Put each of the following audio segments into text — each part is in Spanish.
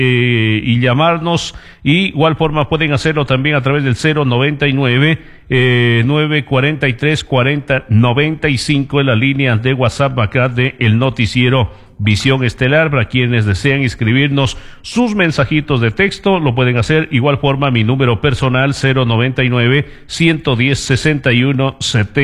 y llamarnos. Y igual forma pueden hacerlo también a través del 099 943 40 95 en la línea de WhatsApp acá de el noticiero Visión Estelar. Para quienes desean escribirnos sus mensajitos de texto, lo pueden hacer. Igual forma, mi número personal 099 110 61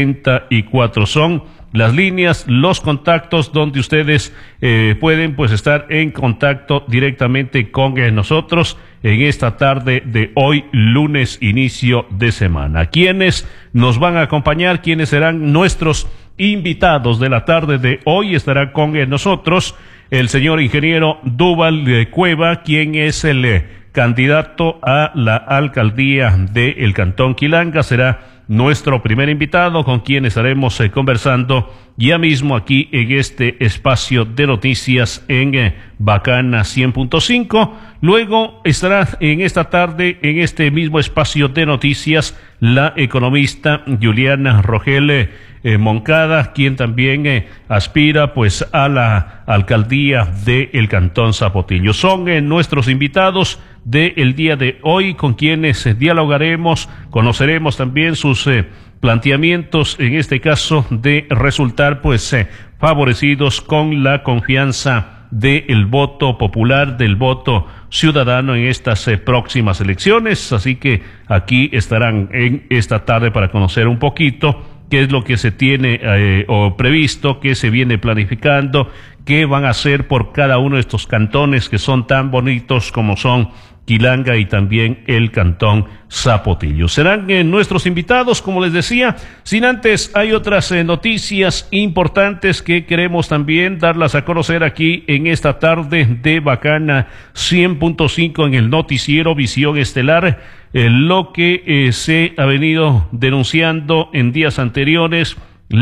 74 son las líneas, los contactos donde ustedes pueden pues estar en contacto directamente con nosotros en esta tarde de hoy, lunes, inicio de semana. ¿Quiénes nos van a acompañar? ¿Quiénes serán nuestros invitados de la tarde de hoy? Estará con nosotros el señor ingeniero Dúbal Cueva, quien es el candidato a la alcaldía del Cantón Quilanga. Será nuestro primer invitado, con quien estaremos conversando ya mismo aquí en este espacio de noticias en Bacana 100.5. Luego estará en esta tarde en este mismo espacio de noticias la economista Juliana Rogel Moncada, quien también aspira pues a la alcaldía del Cantón Zapotillo. Son nuestros invitados del día de hoy, con quienes dialogaremos, conoceremos también sus planteamientos, en este caso de resultar pues favorecidos con la confianza del voto popular, del voto ciudadano en estas próximas elecciones. Así que aquí estarán en esta tarde para conocer un poquito qué es lo que se tiene o previsto, qué se viene planificando, qué van a hacer por cada uno de estos cantones que son tan bonitos como son Quilanga y también el Cantón Zapotillo. Serán nuestros invitados, como les decía. Sin antes, hay otras noticias importantes que queremos también darlas a conocer aquí en esta tarde de Bacana 100.5 en el noticiero Visión Estelar. Lo que se ha venido denunciando en días anteriores,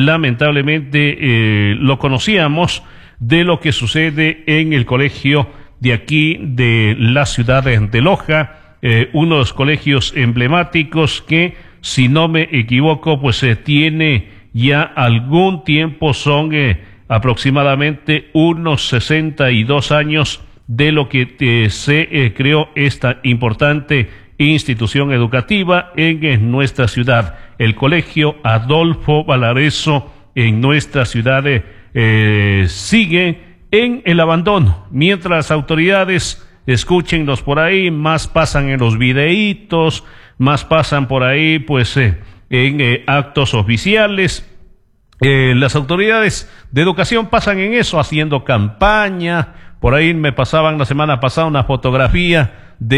lamentablemente lo conocíamos, de lo que sucede en el colegio de aquí de la ciudad de Loja, uno de los colegios emblemáticos que, si no me equivoco, pues tiene ya algún tiempo, son aproximadamente unos 62 años de lo que se creó esta importante institución educativa en nuestra ciudad, el Colegio Adolfo Valareso en nuestra ciudad sigue en el abandono. Mientras las autoridades, escúchenlos por ahí, más pasan en los videitos, más pasan por ahí pues en actos oficiales. Las autoridades de educación pasan en eso, haciendo campaña. Por ahí me pasaban la semana pasada una fotografía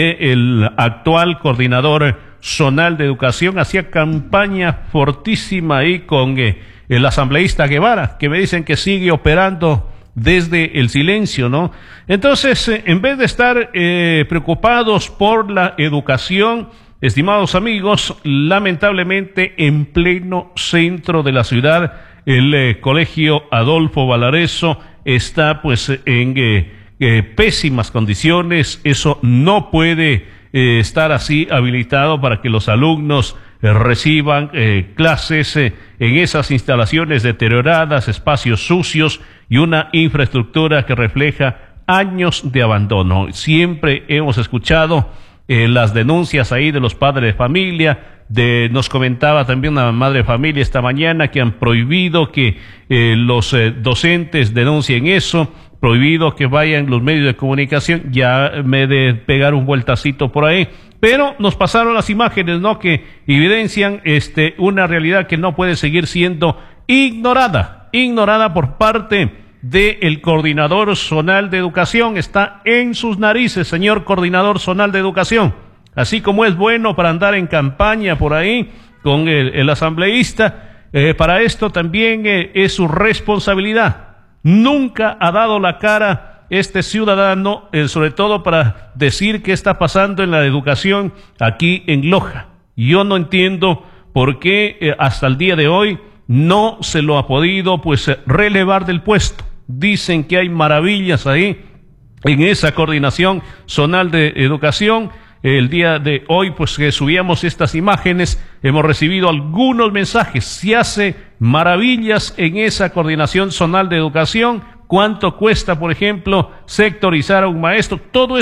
del actual coordinador zonal de educación, hacía campaña fortísima ahí con el asambleísta Guevara, que me dicen que sigue operando desde el silencio, ¿no? Entonces, en vez de estar preocupados por la educación, estimados amigos, lamentablemente en pleno centro de la ciudad, el Colegio Adolfo Valareso está pues en pésimas condiciones. Eso no puede estar así habilitado para que los alumnos reciban clases en esas instalaciones deterioradas, espacios sucios y una infraestructura que refleja años de abandono. Siempre hemos escuchado las denuncias ahí de los padres de familia. Nos comentaba también una madre de familia esta mañana que han prohibido que los docentes denuncien eso, prohibido que vayan los medios de comunicación. Ya me he de pegar un vueltacito por ahí, pero nos pasaron las imágenes, ¿no?, que evidencian una realidad que no puede seguir siendo ignorada por parte del coordinador zonal de educación. Está en sus narices, señor coordinador zonal de educación. Así como es bueno para andar en campaña por ahí con el asambleísta, para esto también es su responsabilidad. Nunca ha dado la cara este ciudadano, sobre todo para decir qué está pasando en la educación aquí en Loja. Yo no entiendo por qué hasta el día de hoy no se lo ha podido pues relevar del puesto. Dicen que hay maravillas ahí en esa coordinación zonal de educación. El día de hoy pues que subíamos estas imágenes, hemos recibido algunos mensajes. Se hace maravillas en esa coordinación zonal de educación. ¿Cuánto cuesta, por ejemplo, sectorizar a un maestro? Todo